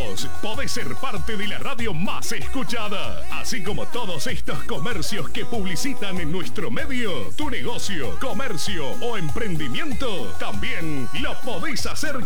vos podés ser parte de la radio más escuchada. Así como todos estos comercios que publicitan en nuestro medio, tu negocio, comercio o emprendimiento también lo podés hacer